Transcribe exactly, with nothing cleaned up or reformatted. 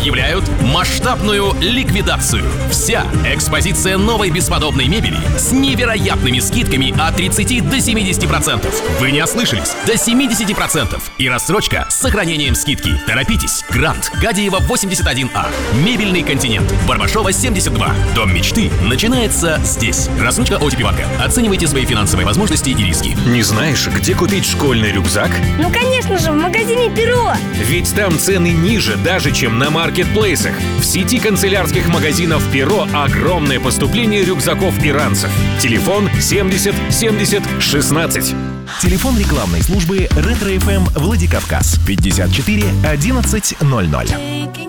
объявляют масштабную ликвидацию. Вся экспозиция новой бесподобной мебели с невероятными скидками от тридцати до семидесяти процентов. Вы не ослышались, до семидесяти процентов. И рассрочка с сохранением скидки. Торопитесь. Грант, Гадиева восемьдесят один А. Мебельный континент, Барбашова семьдесят два. Дом мечты начинается здесь. Рассрочка о ти пи-банка. Оценивайте свои финансовые возможности и риски. Не знаешь, где купить школьный рюкзак? Ну, конечно же, в магазине «Перо». Ведь там цены ниже даже, чем на маркетплейсах. В сети канцелярских магазинов «Перо» огромное поступление рюкзаков и ранцев. Телефон семьдесят семьдесят шестнадцать. Телефон рекламной службы «Ретро-эф эм» Владикавказ пятьдесят четыре одиннадцать ноль ноль.